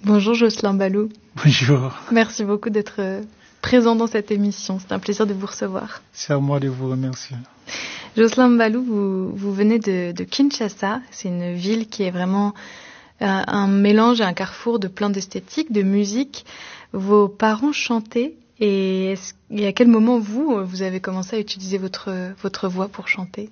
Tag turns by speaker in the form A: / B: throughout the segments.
A: Bonjour Jocelyn Balou.
B: Bonjour.
A: Merci beaucoup d'être présent dans cette émission. C'est un plaisir de vous recevoir.
B: C'est à moi de vous remercier.
A: Jocelyn Balou, vous venez de Kinshasa. C'est une ville qui est vraiment un mélange et un carrefour de plein d'esthétiques, de musique. Vos parents chantaient et à quel moment vous avez commencé à utiliser votre voix pour chanter?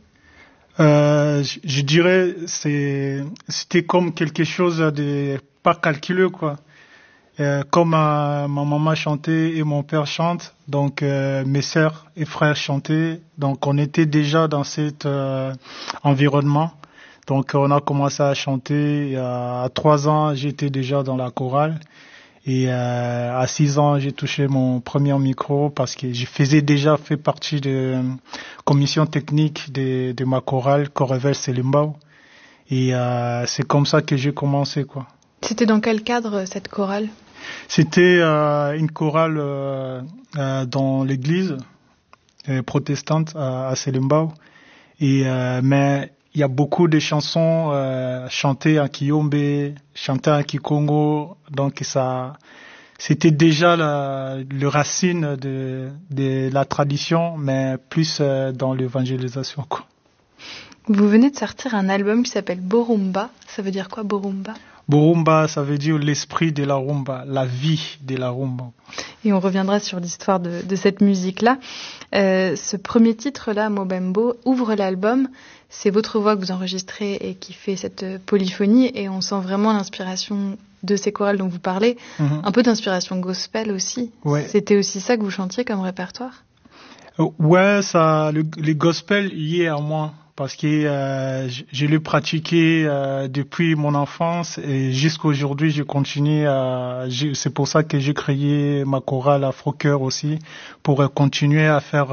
B: Je dirais c'était comme quelque chose de pas calculé quoi. Comme ma maman chantait et mon père chante, donc mes sœurs et frères chantaient, donc on était déjà dans cet environnement. Donc on a commencé à chanter. À 3 ans, j'étais déjà dans la chorale. Et à 6 ans, j'ai touché mon premier micro parce que je fait partie de commission technique de ma chorale, Corevel Selimbao. Et c'est comme ça que j'ai commencé, quoi.
A: C'était dans quel cadre, cette chorale?
B: C'était une chorale dans l'église protestante à Selimbao. Et mais il y a beaucoup de chansons chantées en Kiyombe, chantées en Kikongo, donc ça, c'était déjà le racine de la tradition, mais plus dans l'évangélisation, quoi.
A: Vous venez de sortir un album qui s'appelle Borumba. Ça veut dire quoi, Borumba?
B: Borumba, ça veut dire l'esprit de la rumba, la vie de la rumba.
A: Et on reviendra sur l'histoire de cette musique-là. Ce premier titre-là, Mobembo, ouvre l'album. C'est votre voix que vous enregistrez et qui fait cette polyphonie. Et on sent vraiment l'inspiration de ces chorales dont vous parlez. Un peu d'inspiration gospel aussi.
B: Ouais.
A: C'était aussi ça que vous chantiez comme répertoire?
B: Ouais, le gospel y est à moi. Parce que je l'ai pratiqué depuis mon enfance et jusqu'à aujourd'hui je continue c'est pour ça que j'ai créé ma chorale Afro-Cœur aussi, pour continuer à faire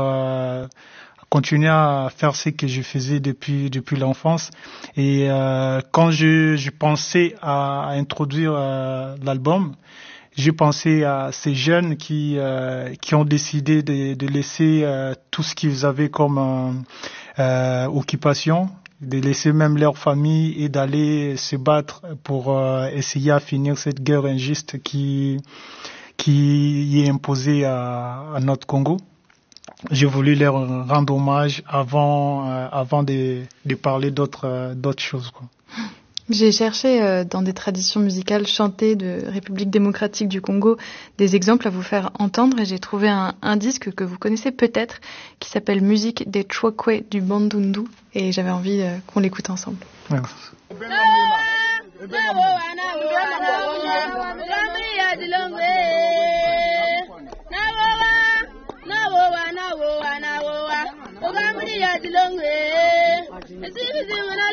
B: ce que je faisais depuis l'enfance. Et quand je pensais à introduire l'album, j'ai pensé à ces jeunes qui ont décidé de laisser tout ce qu'ils avaient comme occupation, de laisser même leur famille et d'aller se battre pour essayer à finir cette guerre injuste qui est imposée à notre Congo. J'ai voulu leur rendre hommage avant de parler d'autres choses, quoi.
A: J'ai cherché dans des traditions musicales chantées de République démocratique du Congo des exemples à vous faire entendre et j'ai trouvé un disque que vous connaissez peut-être qui s'appelle Musique des Chokwe du Bandundu et j'avais envie qu'on l'écoute ensemble.
B: Ouais.